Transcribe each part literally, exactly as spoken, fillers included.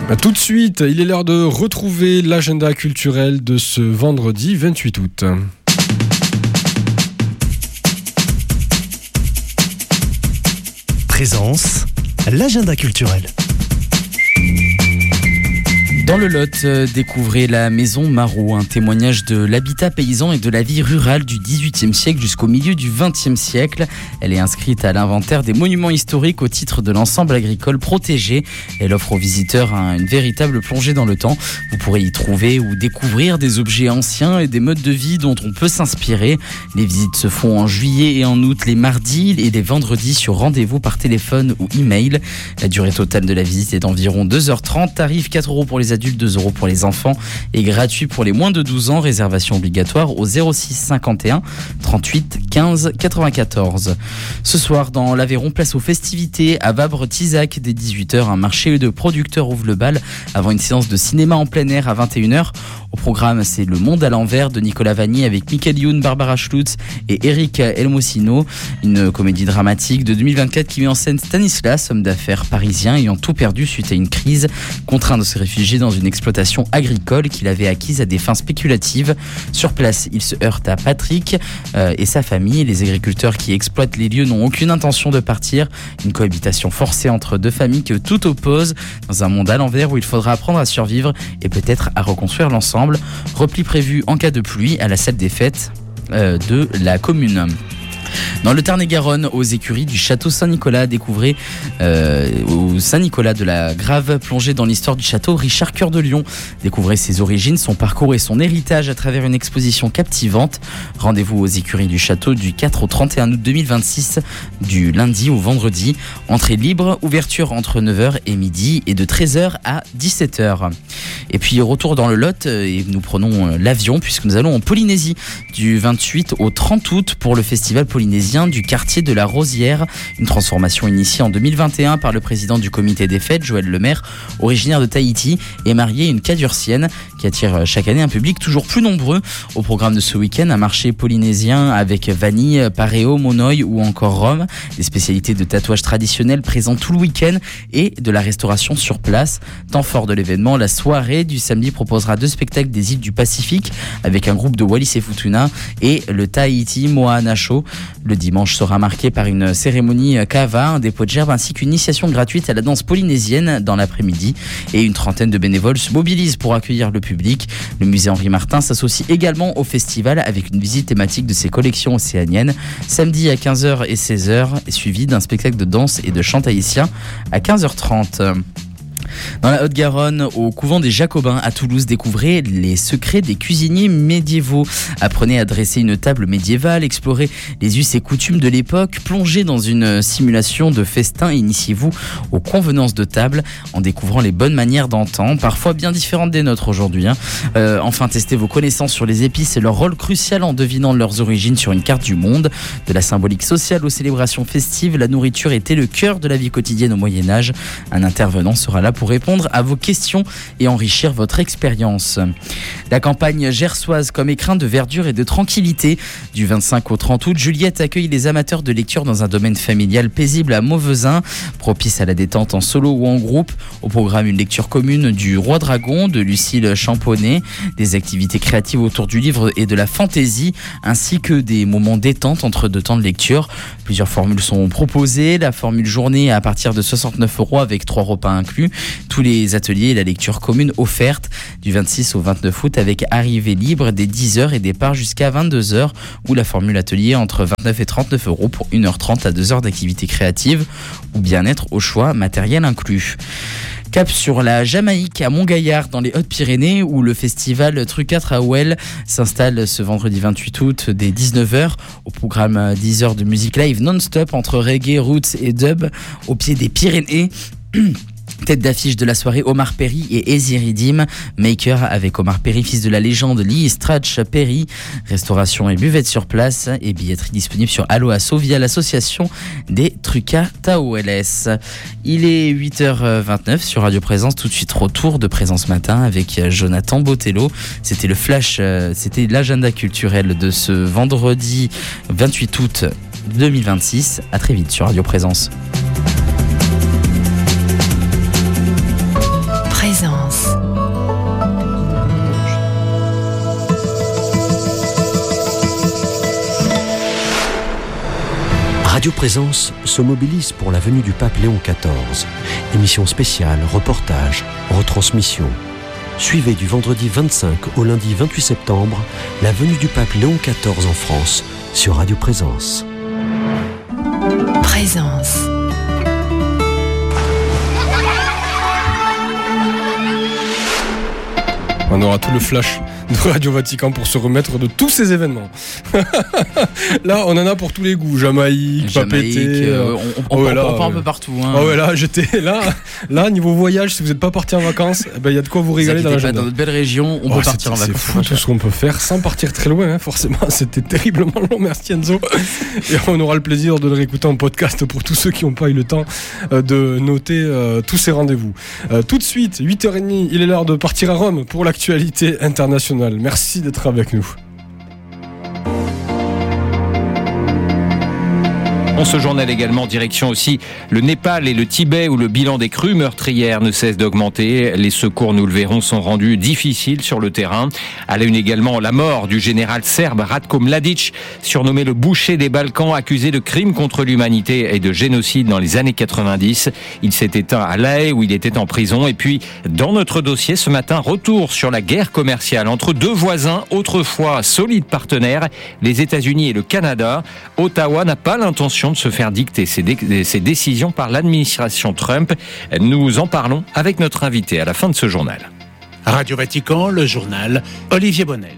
Tout de suite, il est l'heure de retrouver l'agenda culturel de ce vendredi vingt-huit août. Présence, l'agenda culturel. Dans le Lot, euh, découvrez la maison Marot, un témoignage de l'habitat paysan et de la vie rurale du dix-huitième siècle jusqu'au milieu du vingtième siècle. Elle est inscrite à l'inventaire des monuments historiques au titre de l'ensemble agricole protégé. Elle offre aux visiteurs un, une véritable plongée dans le temps. Vous pourrez y trouver ou découvrir des objets anciens et des modes de vie dont on peut s'inspirer. Les visites se font en juillet et en août, les mardis et les vendredis sur rendez-vous par téléphone ou email. La durée totale de la visite est d'environ deux heures trente. Tarif quatre euros pour les adultes, deux euros pour les enfants et gratuit pour les moins de douze ans. Réservation obligatoire au zéro six cinquante et un trente-huit quinze quatre-vingt-quatorze. Ce soir, dans l'Aveyron, place aux festivités à Vabre-Tizac. Dès dix-huit heures, un marché de producteurs ouvre le bal avant une séance de cinéma en plein air à vingt et une heures. Au programme, c'est Le Monde à l'envers de Nicolas Vanni avec Michael Youn, Barbara Schlutz et Eric Elmosino. Une comédie dramatique de deux mille vingt-quatre qui met en scène Stanislas, homme d'affaires parisien ayant tout perdu suite à une crise, contraint de se réfugier dans une exploitation agricole qu'il avait acquise à des fins spéculatives. Sur place, il se heurte à Patrick euh, et sa famille. Les agriculteurs qui exploitent les lieux n'ont aucune intention de partir. Une cohabitation forcée entre deux familles que tout oppose dans un monde à l'envers où il faudra apprendre à survivre et peut-être à reconstruire l'ensemble. Repli prévu en cas de pluie à la salle des fêtes euh, de la commune. Dans le Tarn-et-Garonne, aux écuries du château Saint-Nicolas, découvrez euh, au Saint-Nicolas de la Grave, plongé dans l'histoire du château Richard Cœur de Lion. Découvrez ses origines, son parcours et son héritage à travers une exposition captivante. Rendez-vous aux écuries du château du quatre au trente et un août deux mille vingt-six, du lundi au vendredi. Entrée libre, ouverture entre neuf heures et midi et de treize heures à dix-sept heures. Et puis retour dans le Lot et nous prenons l'avion puisque nous allons en Polynésie du vingt-huit au trente août pour le festival polynésien du quartier de la Rosière. Une transformation initiée en deux mille vingt et un par le président du comité des fêtes, Joël Lemaire, originaire de Tahiti et marié à une Cadurcienne qui attire chaque année un public toujours plus nombreux. Au programme de ce week-end, un marché polynésien avec vanille, paréo, monoï ou encore rhum, des spécialités de tatouage traditionnels présents tout le week-end et de la restauration sur place. Temps fort de l'événement, la soirée du samedi proposera deux spectacles des îles du Pacifique avec un groupe de Wallis et Futuna et le Tahiti Moana Show. Le dimanche sera marqué par une cérémonie kava, un dépôt de gerbes ainsi qu'une initiation gratuite à la danse polynésienne dans l'après-midi. Et une trentaine de bénévoles se mobilisent pour accueillir le public. Le musée Henri Martin s'associe également au festival avec une visite thématique de ses collections océaniennes. Samedi à quinze heures et seize heures, suivi d'un spectacle de danse et de chant haïtien à quinze heures trente. Dans la Haute-Garonne, au couvent des Jacobins à Toulouse, découvrez les secrets des cuisiniers médiévaux. Apprenez à dresser une table médiévale, explorez les us et coutumes de l'époque, plongez dans une simulation de festin et initiez-vous aux convenances de table en découvrant les bonnes manières d'antan, parfois bien différentes des nôtres aujourd'hui. Hein. Euh, enfin, testez vos connaissances sur les épices et leur rôle crucial en devinant leurs origines sur une carte du monde. De la symbolique sociale aux célébrations festives, la nourriture était le cœur de la vie quotidienne au Moyen-Âge. Un intervenant sera là pour répondre à vos questions et enrichir votre expérience. La campagne gersoise comme écrin de verdure et de tranquillité. Du vingt-cinq au trente août, Juliette accueille les amateurs de lecture dans un domaine familial paisible à Mauvezin, propice à la détente en solo ou en groupe. Au programme, une lecture commune du Roi Dragon de Lucille Champonnet, des activités créatives autour du livre et de la fantaisie, ainsi que des moments détente entre deux temps de lecture. Plusieurs formules sont proposées. La formule journée à partir de soixante-neuf euros avec trois repas inclus. Tous les ateliers et la lecture commune offerte du vingt-six au vingt-neuf août avec arrivée libre dès dix heures et départ jusqu'à vingt-deux heures, ou la formule atelier entre vingt-neuf et trente-neuf euros pour une heure trente à deux heures d'activité créative ou bien-être au choix, matériel inclus. Cap sur la Jamaïque à Montgaillard dans les Hautes-Pyrénées où le festival Trucat Traouel s'installe ce vendredi vingt-huit août dès dix-neuf heures. Au programme dix heures de musique live non-stop entre reggae, roots et dub au pied des Pyrénées. Tête d'affiche de la soirée, Omar Perry et Easy Redeem. Maker avec Omar Perry, fils de la légende Lee Stratch Perry. Restauration et buvette sur place et billetterie disponible sur Allo Asso via l'association des Trucas Taoueles. Il est huit heures vingt-neuf sur Radio Présence. Tout de suite retour de Présence Matin avec Jonathan Botello. C'était le flash, c'était l'agenda culturel de ce vendredi vingt-huit août deux mille vingt-six. À très vite sur Radio Présence. Présence. Radio Présence se mobilise pour la venue du pape Léon quatorze. Émission spéciale, reportage, retransmission. Suivez du vendredi vingt-cinq au lundi vingt-huit septembre la venue du pape Léon quatorze en France sur Radio Présence. Présence. On aura tout le flash de Radio Vatican pour se remettre de tous ces événements. Là, on en a pour tous les goûts. Jamaïque, Jamaïque Papété. euh, on, on, oh ouais, on, là, on part un ouais. peu partout. Hein. Oh ouais, là, j'étais là. Là, niveau voyage, si vous n'êtes pas parti en vacances, il ben, y a de quoi vous régaler dans l'agenda. Dans notre belle région, on oh, peut partir en vacances. C'est fou tout ce qu'on peut faire sans partir très loin. Hein, forcément, c'était terriblement long. Merci Enzo. Et on aura le plaisir de le réécouter en podcast pour tous ceux qui n'ont pas eu le temps euh, de noter euh, tous ces rendez-vous. Euh, tout de suite, huit heures trente, il est l'heure de partir à Rome pour l'actualité internationale. Merci d'être avec nous. Dans ce journal également, direction aussi le Népal et le Tibet où le bilan des crues meurtrières ne cesse d'augmenter. Les secours, nous le verrons, sont rendus difficiles sur le terrain. À la une également, la mort du général serbe Ratko Mladic, surnommé le boucher des Balkans, accusé de crimes contre l'humanité et de génocide dans les années quatre-vingt-dix. Il s'est éteint à La Haye où il était en prison. Et puis, dans notre dossier ce matin, retour sur la guerre commerciale entre deux voisins, autrefois solides partenaires, les États-Unis et le Canada. Ottawa n'a pas l'intention de se faire dicter ses, dé- ses décisions par l'administration Trump. Nous en parlons avec notre invité à la fin de ce journal. Radio Vatican, le journal, Olivier Bonnel.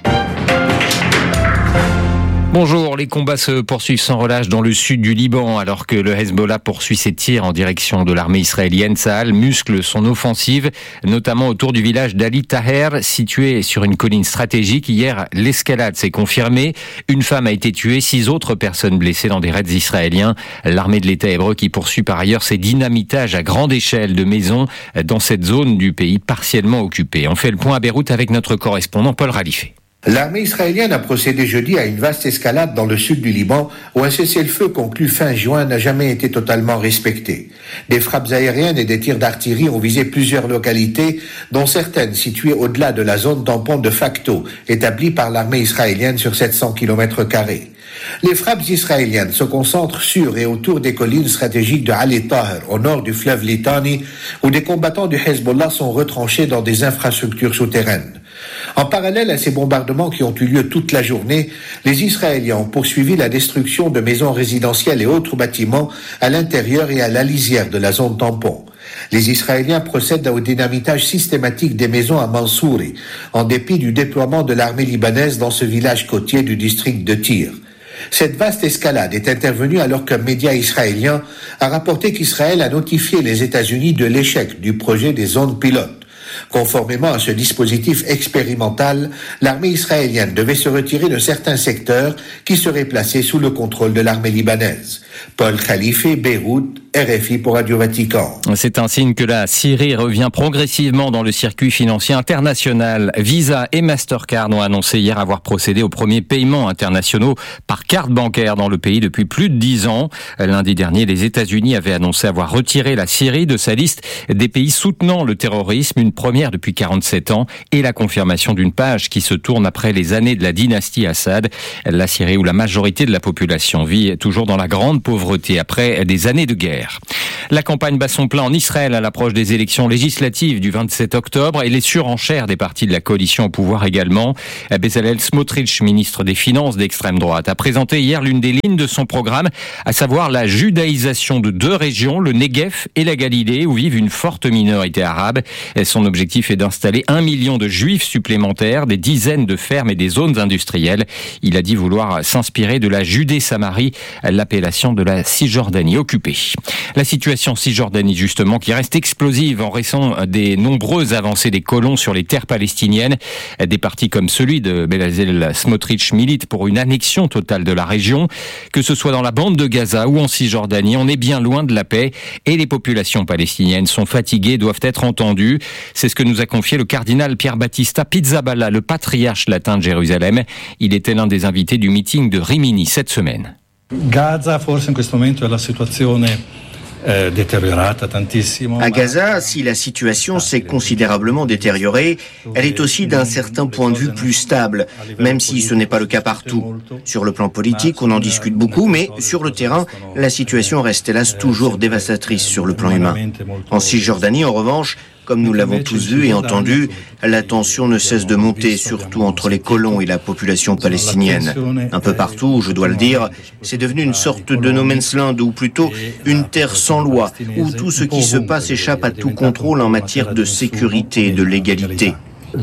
Bonjour, les combats se poursuivent sans relâche dans le sud du Liban alors que le Hezbollah poursuit ses tirs en direction de l'armée israélienne. Tsahal muscle son offensive, notamment autour du village d'Ali Taher, situé sur une colline stratégique. Hier, l'escalade s'est confirmée. Une femme a été tuée, six autres personnes blessées dans des raids israéliens. L'armée de l'État hébreu qui poursuit par ailleurs ses dynamitages à grande échelle de maisons dans cette zone du pays partiellement occupée. On fait le point à Beyrouth avec notre correspondant Paul Ralifé. L'armée israélienne a procédé jeudi à une vaste escalade dans le sud du Liban où un cessez-le-feu conclu fin juin n'a jamais été totalement respecté. Des frappes aériennes et des tirs d'artillerie ont visé plusieurs localités, dont certaines situées au-delà de la zone tampon de facto établie par l'armée israélienne sur sept cents kilomètres carrés. Les frappes israéliennes se concentrent sur et autour des collines stratégiques de Ali Taher, au nord du fleuve Litani, où des combattants du Hezbollah sont retranchés dans des infrastructures souterraines. En parallèle à ces bombardements qui ont eu lieu toute la journée, les Israéliens ont poursuivi la destruction de maisons résidentielles et autres bâtiments à l'intérieur et à la lisière de la zone tampon. Les Israéliens procèdent au dynamitage systématique des maisons à Mansouri, en dépit du déploiement de l'armée libanaise dans ce village côtier du district de Tyr. Cette vaste escalade est intervenue alors qu'un média israélien a rapporté qu'Israël a notifié les États-Unis de l'échec du projet des zones pilotes. Conformément à ce dispositif expérimental, l'armée israélienne devait se retirer de certains secteurs qui seraient placés sous le contrôle de l'armée libanaise. Paul Khalife, Beyrouth, R F I pour Radio Vatican. C'est un signe que la Syrie revient progressivement dans le circuit financier international. Visa et Mastercard ont annoncé hier avoir procédé aux premiers paiements internationaux par carte bancaire dans le pays depuis plus de dix ans. Lundi dernier, les États-Unis avaient annoncé avoir retiré la Syrie de sa liste des pays soutenant le terrorisme, une première depuis quarante-sept ans, et la confirmation d'une page qui se tourne après les années de la dynastie Assad. La Syrie où la majorité de la population vit toujours dans la grande pauvreté après des années de guerre. La campagne bat son plein en Israël à l'approche des élections législatives du vingt-sept octobre et les surenchères des partis de la coalition au pouvoir également. Bezalel Smotrich, ministre des Finances d'extrême droite, a présenté hier l'une des lignes de son programme, à savoir la judaïsation de deux régions, le Negev et la Galilée, où vivent une forte minorité arabe. Son objectif est d'installer un million de juifs supplémentaires, des dizaines de fermes et des zones industrielles. Il a dit vouloir s'inspirer de la Judée-Samarie, l'appellation de la Cisjordanie occupée. La situation en Cisjordanie, justement, qui reste explosive en raison des nombreuses avancées des colons sur les terres palestiniennes. Des partis comme celui de Bezalel Smotrich militent pour une annexion totale de la région. Que ce soit dans la bande de Gaza ou en Cisjordanie, on est bien loin de la paix et les populations palestiniennes sont fatiguées, doivent être entendues. C'est ce que nous a confié le cardinal Pier Battista Pizzaballa, le patriarche latin de Jérusalem. Il était l'un des invités du meeting de Rimini cette semaine. Gaza forse in questo momento è la situazione À Gaza, si la situation s'est considérablement détériorée, elle est aussi d'un certain point de vue plus stable, même si ce n'est pas le cas partout. Sur le plan politique, on en discute beaucoup, mais sur le terrain, la situation reste hélas toujours dévastatrice sur le plan humain. En Cisjordanie, en revanche, comme nous l'avons tous vu et entendu, la tension ne cesse de monter, surtout entre les colons et la population palestinienne. Un peu partout, je dois le dire, c'est devenu une sorte de no man's land, ou plutôt une terre sans loi, où tout ce qui se passe échappe à tout contrôle en matière de sécurité et de légalité.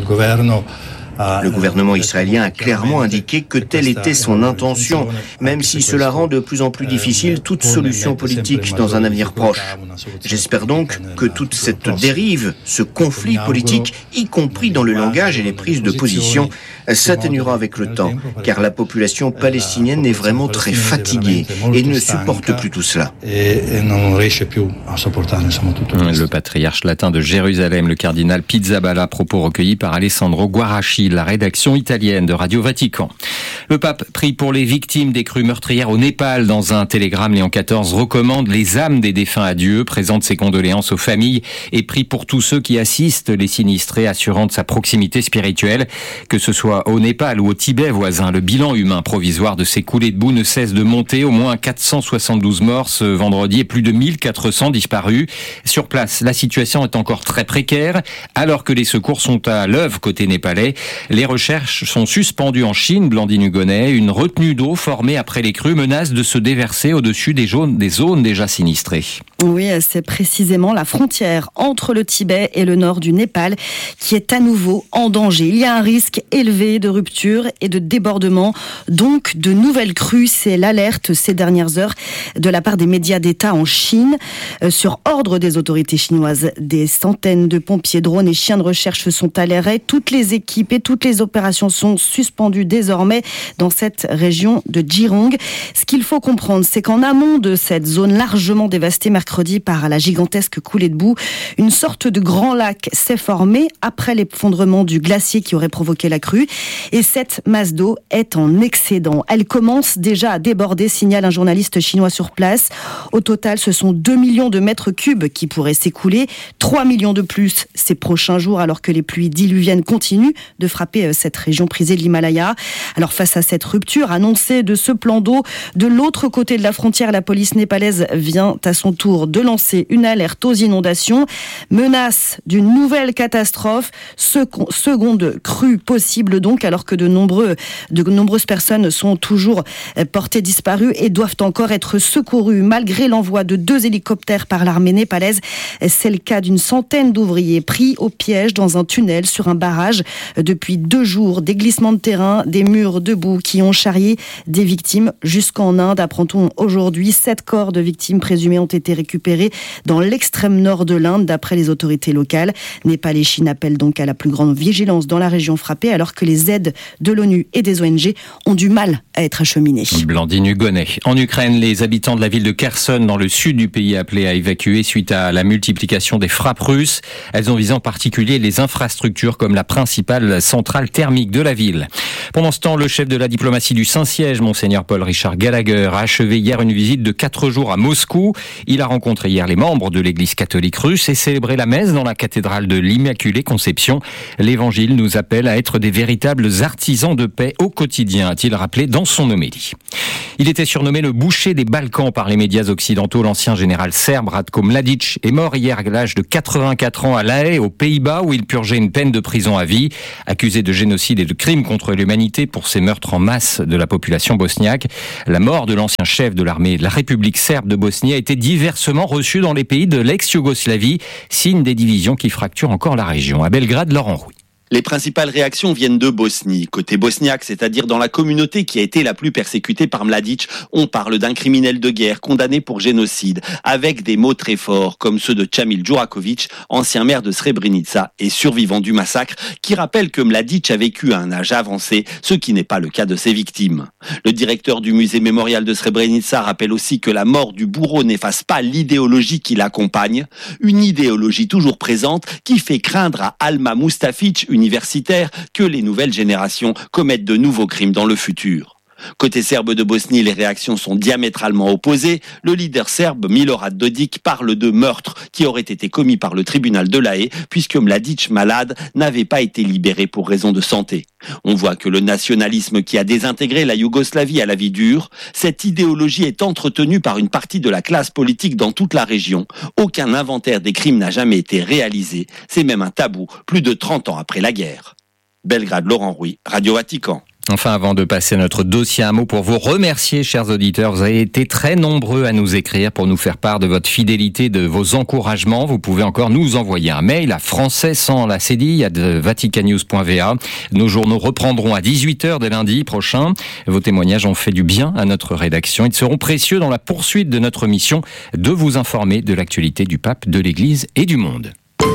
Le gouvernement israélien a clairement indiqué que telle était son intention, même si cela rend de plus en plus difficile toute solution politique dans un avenir proche. J'espère donc que toute cette dérive, ce conflit politique, y compris dans le langage et les prises de position, s'atténuera avec le temps, car la population palestinienne est vraiment très fatiguée et ne supporte plus tout cela. Le patriarche latin de Jérusalem, le cardinal Pizzaballa, propos recueillis par Alessandro Guarasci, la rédaction italienne de Radio Vatican. Le pape prie pour les victimes des crues meurtrières au Népal. Dans un télégramme, Léon quatorze recommande les âmes des défunts à Dieu, présente ses condoléances aux familles et prie pour tous ceux qui assistent les sinistrés, assurant de sa proximité spirituelle. Que ce soit au Népal ou au Tibet voisin, le bilan humain provisoire de ces coulées de boue ne cesse de monter. Au moins quatre cent soixante-douze morts ce vendredi et plus de mille quatre cents disparus. Sur place, la situation est encore très précaire. Alors que les secours sont à l'œuvre côté népalais, les recherches sont suspendues en Chine. Blandine Hugonnet, une retenue d'eau formée après les crues menace de se déverser au-dessus des, jaunes, des zones déjà sinistrées. Oui, c'est précisément la frontière entre le Tibet et le nord du Népal qui est à nouveau en danger. Il y a un risque élevé de rupture et de débordement, donc de nouvelles crues. C'est l'alerte ces dernières heures de la part des médias d'État en Chine. Euh, sur ordre des autorités chinoises, des centaines de pompiers, drones et chiens de recherche sont à l'arrêt. Toutes les équipes et toutes les opérations sont suspendues désormais dans cette région de Jirong. Ce qu'il faut comprendre, c'est qu'en amont de cette zone largement dévastée mercredi par la gigantesque coulée de boue, une sorte de grand lac s'est formé après l'effondrement du glacier qui aurait provoqué la crue. Et cette masse d'eau est en excédent. Elle commence déjà à déborder, signale un journaliste chinois sur place. Au total, ce sont deux millions de mètres cubes qui pourraient s'écouler, trois millions de plus ces prochains jours, alors que les pluies diluviennes continuent de frapper cette région prisée de l'Himalaya. Alors face à cette rupture annoncée de ce plan d'eau, de l'autre côté de la frontière, la police népalaise vient à son tour de lancer une alerte aux inondations. Menace d'une nouvelle catastrophe, seconde crue possible donc, alors que de, nombreux, de nombreuses personnes sont toujours portées disparues et doivent encore être secourues malgré l'envoi de deux hélicoptères par l'armée népalaise. C'est le cas d'une centaine d'ouvriers pris au piège dans un tunnel sur un barrage depuis deux jours. Des glissements de terrain, des murs de boue qui ont charrié des victimes jusqu'en Inde. Apprend-on aujourd'hui, sept corps de victimes présumées ont été récupérés dans l'extrême nord de l'Inde, d'après les autorités locales. Népal et Chine appellent donc à la plus grande vigilance dans la région frappée, alors que les aides de l'ONU et des O N G ont du mal à être acheminées. Blandine Hugonnet. En Ukraine, les habitants de la ville de Kherson, dans le sud du pays, appelés à évacuer suite à la multiplication des frappes russes. Elles ont visé en particulier les infrastructures comme la principale centrale thermique de la ville. Pendant ce temps, le chef de la diplomatie du Saint-Siège, Monseigneur Paul-Richard Gallagher, a achevé hier une visite de quatre jours à Moscou. Il a rencontré hier les membres de l'église catholique russe et célébré la messe dans la cathédrale de l'Immaculée Conception. L'évangile nous appelle à être des véritables artisans de paix au quotidien, a-t-il rappelé dans son homélie. Il était surnommé le boucher des Balkans par les médias occidentaux. L'ancien général serbe Ratko Mladic est mort hier à l'âge de quatre-vingt-quatre ans à La Haye, aux Pays-Bas, où il purgeait une peine de prison à vie. Accusé de génocide et de crimes contre l'humanité pour ses meurtres en masse de la population bosniaque, la mort de l'ancien chef de l'armée de la République serbe de Bosnie a été diversement reçue dans les pays de l'ex-Yougoslavie, signe des divisions qui fracturent encore la région. À Belgrade, Laurent Rouy. Les principales réactions viennent de Bosnie. Côté bosniaque, c'est-à-dire dans la communauté qui a été la plus persécutée par Mladic, on parle d'un criminel de guerre condamné pour génocide, avec des mots très forts, comme ceux de Chamil Djurakovic, ancien maire de Srebrenica et survivant du massacre, qui rappelle que Mladic a vécu à un âge avancé, ce qui n'est pas le cas de ses victimes. Le directeur du musée mémorial de Srebrenica rappelle aussi que la mort du bourreau n'efface pas l'idéologie qui l'accompagne, une idéologie toujours présente qui fait craindre à Alma Mustafic, une universitaire, que les nouvelles générations commettent de nouveaux crimes dans le futur. Côté serbe de Bosnie, les réactions sont diamétralement opposées. Le leader serbe Milorad Dodik parle de meurtre qui aurait été commis par le tribunal de La Haye puisque Mladic, malade, n'avait pas été libéré pour raison de santé. On voit que le nationalisme qui a désintégré la Yougoslavie à la vie dure, cette idéologie est entretenue par une partie de la classe politique dans toute la région. Aucun inventaire des crimes n'a jamais été réalisé. C'est même un tabou plus de trente ans après la guerre. Belgrade, Laurent Rouy, Radio Vatican. Enfin, avant de passer à notre dossier, un mot pour vous remercier, chers auditeurs. Vous avez été très nombreux à nous écrire pour nous faire part de votre fidélité, de vos encouragements. Vous pouvez encore nous envoyer un mail à français sans la cédille à vaticannews point v a. Nos journaux reprendront à dix-huit heures dès lundi prochain. Vos témoignages ont fait du bien à notre rédaction. Ils seront précieux dans la poursuite de notre mission de vous informer de l'actualité du pape, de l'Église et du monde.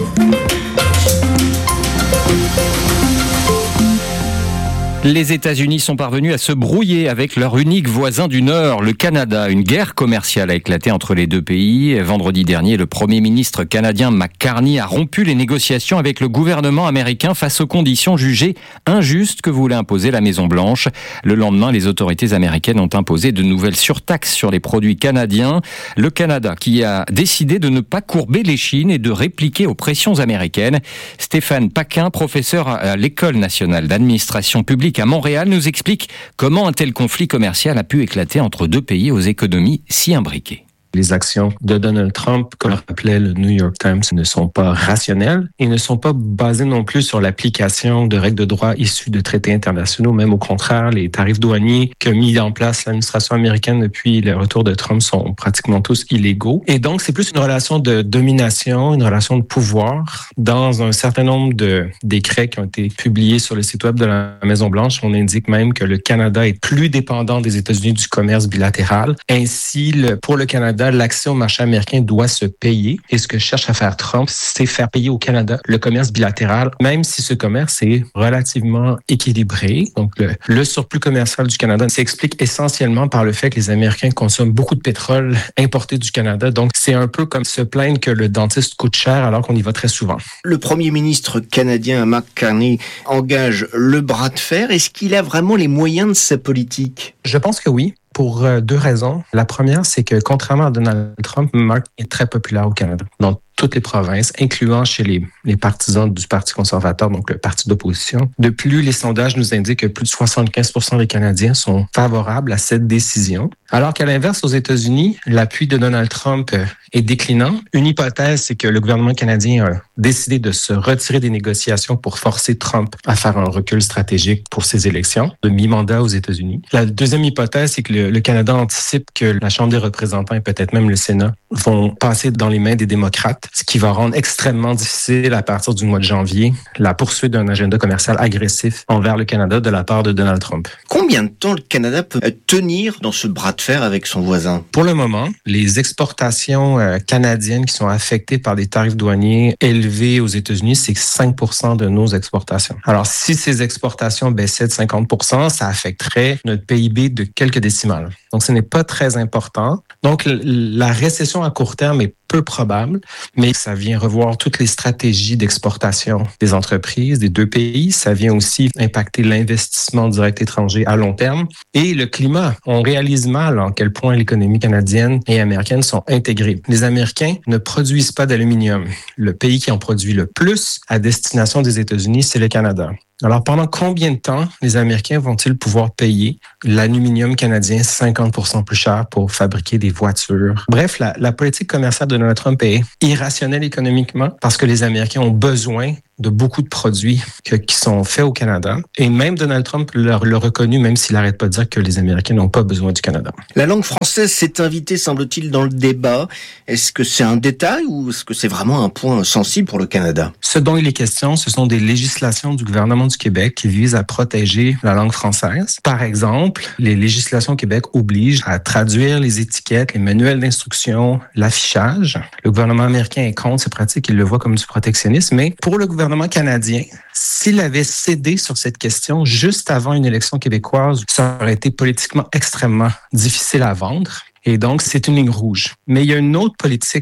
Les États-Unis sont parvenus à se brouiller avec leur unique voisin du Nord, le Canada. Une guerre commerciale a éclaté entre les deux pays. Vendredi dernier, le Premier ministre canadien McCartney a rompu les négociations avec le gouvernement américain face aux conditions jugées injustes que voulait imposer la Maison-Blanche. Le lendemain, les autorités américaines ont imposé de nouvelles surtaxes sur les produits canadiens. Le Canada qui a décidé de ne pas courber l'échine et de répliquer aux pressions américaines. Stéphane Paquin, professeur à l'École nationale d'administration publique à Montréal, nous explique comment un tel conflit commercial a pu éclater entre deux pays aux économies si imbriquées. Les actions de Donald Trump, comme le rappelait le New York Times, ne sont pas rationnelles et ne sont pas basées non plus sur l'application de règles de droit issues de traités internationaux. Même au contraire, les tarifs douaniers qu'a mis en place l'administration américaine depuis le retour de Trump sont pratiquement tous illégaux. Et donc, c'est plus une relation de domination, une relation de pouvoir. Dans un certain nombre de décrets qui ont été publiés sur le site web de la Maison-Blanche, on indique même que le Canada est plus dépendant des États-Unis du commerce bilatéral. Ainsi, le, pour le Canada, l'accès au marché américain doit se payer. Et ce que cherche à faire Trump, c'est faire payer au Canada le commerce bilatéral, même si ce commerce est relativement équilibré. Donc, le, le surplus commercial du Canada s'explique essentiellement par le fait que les Américains consomment beaucoup de pétrole importé du Canada. Donc, c'est un peu comme se plaindre que le dentiste coûte cher alors qu'on y va très souvent. Le premier ministre canadien, McCartney, engage le bras de fer. Est-ce qu'il a vraiment les moyens de sa politique? Je pense que oui. Pour deux raisons. La première, c'est que contrairement à Donald Trump, Mark est très populaire au Canada, dans toutes les provinces, incluant chez les, les partisans du Parti conservateur, donc le parti d'opposition. De plus, les sondages nous indiquent que plus de soixante-quinze pour cent des Canadiens sont favorables à cette décision. Alors qu'à l'inverse, aux États-Unis, l'appui de Donald Trump est déclinant. Une hypothèse, c'est que le gouvernement canadien a décidé de se retirer des négociations pour forcer Trump à faire un recul stratégique pour ses élections de mi-mandat aux États-Unis. La deuxième hypothèse, c'est que le, le Canada anticipe que la Chambre des représentants et peut-être même le Sénat vont passer dans les mains des démocrates, ce qui va rendre extrêmement difficile à partir du mois de janvier la poursuite d'un agenda commercial agressif envers le Canada de la part de Donald Trump. Combien de temps le Canada peut tenir dans ce bras de fer avec son voisin? Pour le moment, les exportations euh, canadiennes qui sont affectées par des tarifs douaniers élevés aux États-Unis, c'est cinq pour cent de nos exportations. Alors, si ces exportations baissaient de cinquante pour cent, ça affecterait notre P I B de quelques décimales. Donc, ce n'est pas très important. Donc, la récession à court terme est peu probable, mais ça vient revoir toutes les stratégies d'exportation des entreprises des deux pays. Ça vient aussi impacter l'investissement direct étranger à long terme. Et le climat, on réalise mal en quel point l'économie canadienne et américaine sont intégrées. Les Américains ne produisent pas d'aluminium. Le pays qui en produit le plus à destination des États-Unis, c'est le Canada. Alors, pendant combien de temps les Américains vont-ils pouvoir payer l'aluminium canadien cinquante pour cent plus cher pour fabriquer des voitures? Bref, la, la politique commerciale de Donald Trump est irrationnelle économiquement parce que les Américains ont besoin de beaucoup de produits que, qui sont faits au Canada. Et même Donald Trump l'a, l'a reconnu, même s'il n'arrête pas de dire que les Américains n'ont pas besoin du Canada. La langue française s'est invitée, semble-t-il, dans le débat. Est-ce que c'est un détail ou est-ce que c'est vraiment un point sensible pour le Canada? Ce dont il est question, ce sont des législations du gouvernement du Québec qui visent à protéger la langue française. Par exemple, les législations au Québec obligent à traduire les étiquettes, les manuels d'instruction, l'affichage. Le gouvernement américain est contre ces pratiques, il le voit comme du protectionnisme, mais pour le gouvernement Le gouvernement canadien, s'il avait cédé sur cette question juste avant une élection québécoise, ça aurait été politiquement extrêmement difficile à vendre. Et donc, c'est une ligne rouge. Mais il y a une autre politique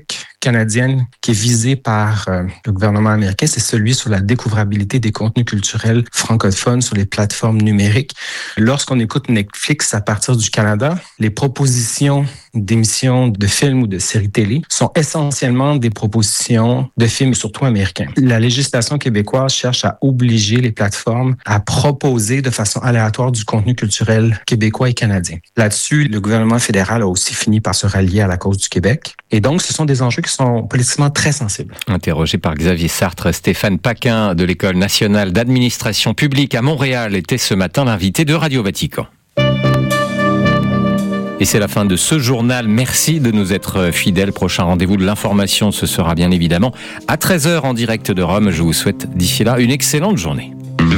canadienne qui est visée par euh, le gouvernement américain, c'est celui sur la découvrabilité des contenus culturels francophones sur les plateformes numériques. Lorsqu'on écoute Netflix à partir du Canada, les propositions d'émissions de films ou de séries télé sont essentiellement des propositions de films, surtout américains. La législation québécoise cherche à obliger les plateformes à proposer de façon aléatoire du contenu culturel québécois et canadien. Là-dessus, le gouvernement fédéral a aussi fini par se rallier à la cause du Québec. Et donc, ce sont des enjeux qui sont politiquement très sensibles. Interrogé par Xavier Sartre, Stéphane Paquin de l'École nationale d'administration publique à Montréal était ce matin l'invité de Radio Vatican. Et c'est la fin de ce journal. Merci de nous être fidèles. Prochain rendez-vous de l'information, ce sera bien évidemment à treize heures en direct de Rome. Je vous souhaite d'ici là une excellente journée.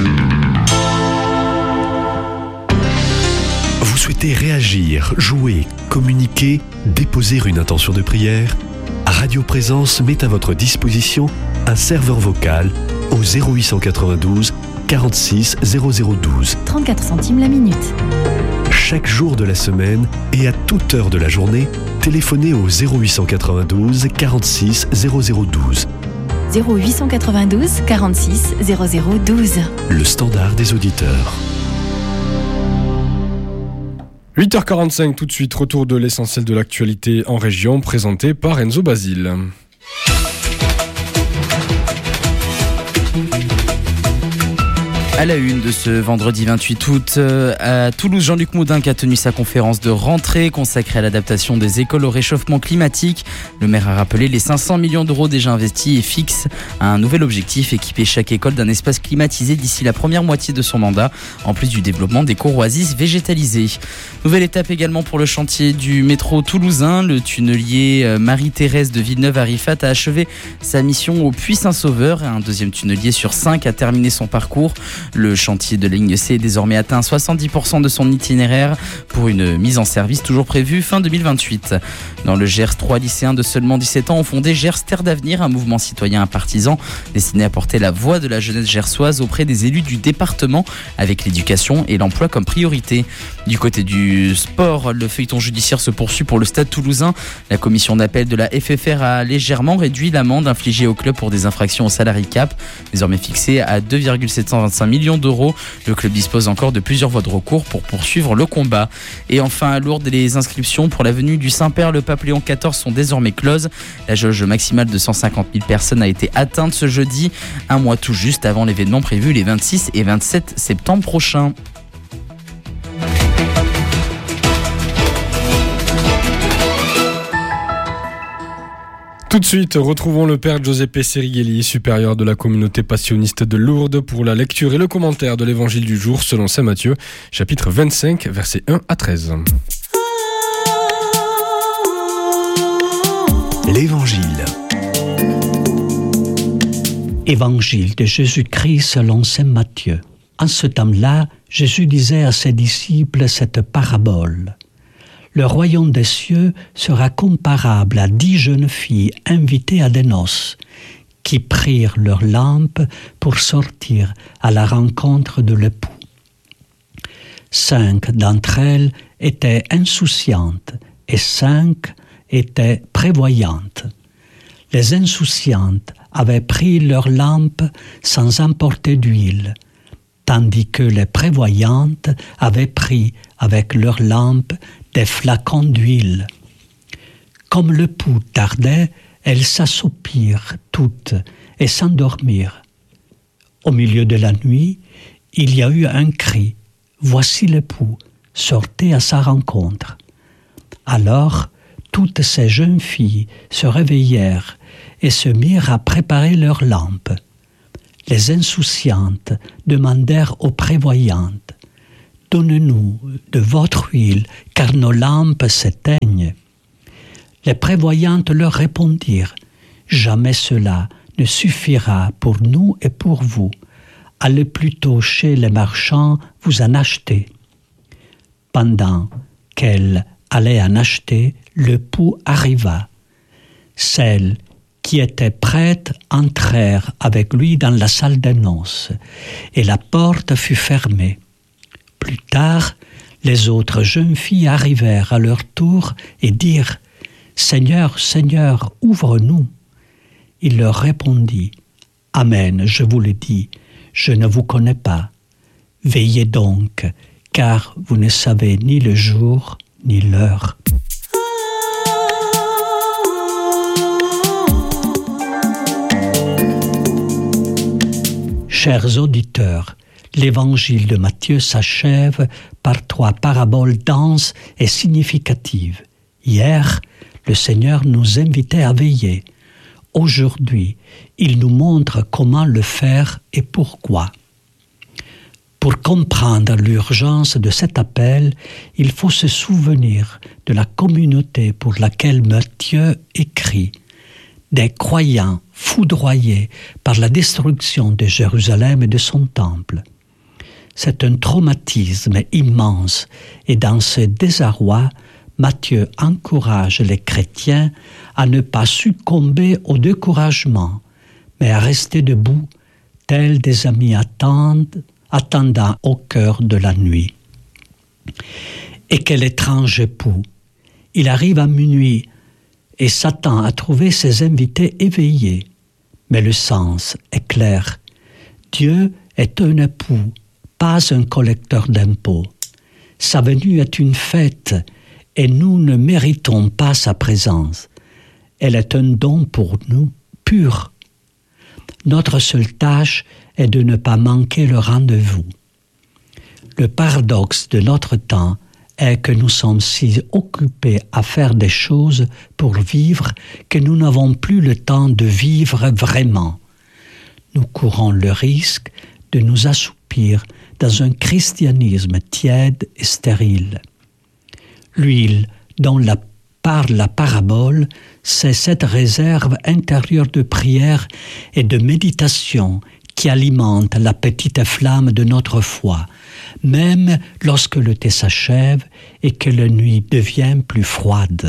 Vous souhaitez réagir, jouer, communiquer, déposer une intention de prière ? Radio Présence met à votre disposition un serveur vocal au zéro huit cent quatre-vingt-douze quarante-six zéro zéro douze. trente-quatre centimes la minute. Chaque jour de la semaine et à toute heure de la journée, téléphonez au zéro huit cent quatre-vingt-douze quarante-six zéro zéro douze. zéro huit cent quatre-vingt-douze quarante-six zéro zéro douze. Le standard des auditeurs. huit heures quarante-cinq, tout de suite, retour de l'essentiel de l'actualité en région, présenté par Enzo Basile. À la une de ce vendredi vingt-huit août, à Toulouse, Jean-Luc Moudinque a tenu sa conférence de rentrée consacrée à l'adaptation des écoles au réchauffement climatique. Le maire a rappelé les cinq cents millions d'euros déjà investis et fixe un nouvel objectif, équiper chaque école d'un espace climatisé d'ici la première moitié de son mandat, en plus du développement des cours oasis végétalisées. Nouvelle étape également pour le chantier du métro toulousain. Le tunnelier Marie-Thérèse de Villeneuve-à-Rifat a achevé sa mission au Puy-Saint-Sauveur. Un deuxième tunnelier sur cinq a terminé son parcours. Le chantier de ligne C est désormais atteint soixante-dix pour cent de son itinéraire pour une mise en service toujours prévue fin deux mille vingt-huit. Dans le Gers, trois lycéens de seulement dix-sept ans ont fondé Gers Terre d'Avenir, un mouvement citoyen partisan destiné à porter la voix de la jeunesse gersoise auprès des élus du département avec l'éducation et l'emploi comme priorité. Du côté du sport, le feuilleton judiciaire se poursuit pour le Stade toulousain. La commission d'appel de la F F R a légèrement réduit l'amende infligée au club pour des infractions au salary cap, désormais fixée à deux virgule sept cent vingt-cinq millions d'euros. Le club dispose encore de plusieurs voies de recours pour poursuivre le combat. Et enfin, à Lourdes, les inscriptions pour la venue du Saint-Père le Pape Léon quatorze sont désormais closes. La jauge maximale de cent cinquante mille personnes a été atteinte ce jeudi, un mois tout juste avant l'événement prévu les vingt-six et vingt-sept septembre prochains. Tout de suite, retrouvons le père Giuseppe Serighelli, supérieur de la communauté passionniste de Lourdes, pour la lecture et le commentaire de l'évangile du jour selon saint Matthieu, chapitre vingt-cinq, versets un à treize. L'Évangile. Évangile de Jésus-Christ selon saint Matthieu. En ce temps-là, Jésus disait à ses disciples cette parabole. Le royaume des cieux sera comparable à dix jeunes filles invitées à des noces, qui prirent leurs lampes pour sortir à la rencontre de l'époux. Cinq d'entre elles étaient insouciantes et cinq étaient prévoyantes. Les insouciantes avaient pris leurs lampes sans emporter d'huile, tandis que les prévoyantes avaient pris avec leurs lampes des flacons d'huile. Comme le pouls tardait, elles s'assoupirent toutes et s'endormirent. Au milieu de la nuit, il y a eu un cri. Voici l'époux, sortez à sa rencontre. Alors, toutes ces jeunes filles se réveillèrent et se mirent à préparer leurs lampes. Les insouciantes demandèrent aux prévoyantes: Donnez-nous de votre huile, car nos lampes s'éteignent. Les prévoyantes leur répondirent: Jamais cela ne suffira pour nous et pour vous. Allez plutôt chez les marchands vous en acheter. Pendant qu'elles allaient en acheter, le pouls arriva. Celles qui étaient prêtes entrèrent avec lui dans la salle des noces, et la porte fut fermée. Plus tard, les autres jeunes filles arrivèrent à leur tour et dirent: « Seigneur, Seigneur, ouvre-nous !» Il leur répondit, « Amen, je vous le dis, je ne vous connais pas. Veillez donc, car vous ne savez ni le jour ni l'heure. » Chers auditeurs, l'évangile de Matthieu s'achève par trois paraboles denses et significatives. Hier, le Seigneur nous invitait à veiller. Aujourd'hui, il nous montre comment le faire et pourquoi. Pour comprendre l'urgence de cet appel, il faut se souvenir de la communauté pour laquelle Matthieu écrit. Des croyants foudroyés par la destruction de Jérusalem et de son temple. C'est un traumatisme immense et dans ce désarroi, Matthieu encourage les chrétiens à ne pas succomber au découragement, mais à rester debout, tels des amis attendent, attendant au cœur de la nuit. Et quel étrange époux! Il arrive à minuit et s'attend à trouver ses invités éveillés. Mais le sens est clair. Dieu est un époux, pas un collecteur d'impôts. Sa venue est une fête et nous ne méritons pas sa présence. Elle est un don pour nous, pur. Notre seule tâche est de ne pas manquer le rendez-vous. Le paradoxe de notre temps est que nous sommes si occupés à faire des choses pour vivre que nous n'avons plus le temps de vivre vraiment. Nous courons le risque de nous assoupir dans un christianisme tiède et stérile. L'huile dont la, par la parabole, c'est cette réserve intérieure de prière et de méditation qui alimente la petite flamme de notre foi, même lorsque le thé s'achève et que la nuit devient plus froide.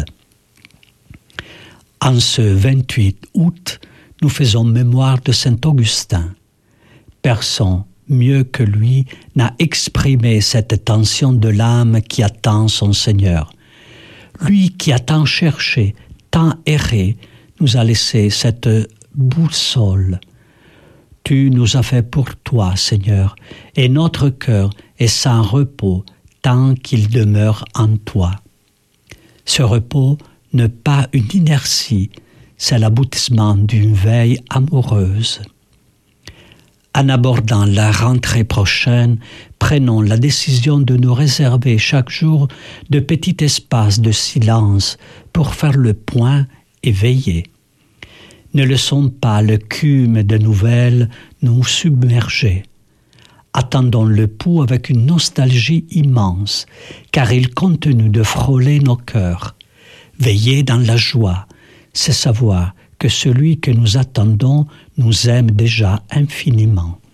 En ce vingt-huit août, nous faisons mémoire de saint Augustin. Personne mieux que lui n'a exprimé cette tension de l'âme qui attend son Seigneur. Lui qui a tant cherché, tant erré, nous a laissé cette boussole. Tu nous as fait pour toi, Seigneur, et notre cœur est sans repos tant qu'il demeure en toi. Ce repos n'est pas une inertie, c'est l'aboutissement d'une veille amoureuse. En abordant la rentrée prochaine, prenons la décision de nous réserver chaque jour de petits espaces de silence pour faire le point et veiller. Ne laissons pas le cume de nouvelles nous submerger. Attendons le pouls avec une nostalgie immense, car il continue de frôler nos cœurs. Veiller dans la joie, c'est savoir que celui que nous attendons nous aime déjà infiniment.